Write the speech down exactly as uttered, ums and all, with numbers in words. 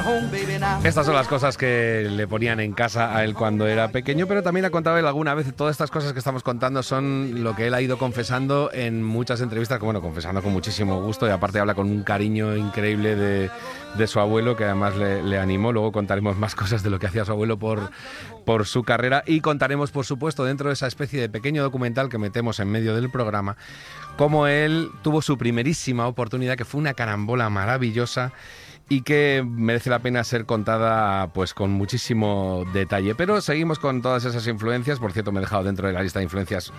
Estas son las cosas que le ponían en casa a él cuando era pequeño, pero también ha contado él alguna vez, todas estas cosas que estamos contando son lo que él ha ido confesando en muchas entrevistas, bueno, confesando con muchísimo gusto, y aparte habla con un cariño increíble de, de su abuelo, que además le, le animó. Luego contaremos más cosas de lo que hacía su abuelo por, por su carrera, y contaremos, por supuesto, dentro de esa especie de pequeño documental que metemos en medio del programa, cómo él tuvo su primerísima oportunidad, que fue una carambola maravillosa y que merece la pena ser contada pues con muchísimo detalle. Pero seguimos con todas esas influencias. Por cierto, me he dejado dentro de la lista de influencias